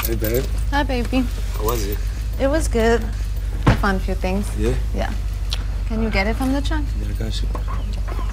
Hey, babe. Hi, baby. How was it? It was good. I found a few things. Yeah? Yeah. Can you get it from the trunk? Yeah, I got you.